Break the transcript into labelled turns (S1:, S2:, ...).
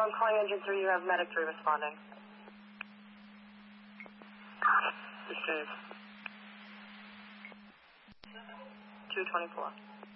S1: calling engine 3, you have medic 3 responding.
S2: This is
S1: 224.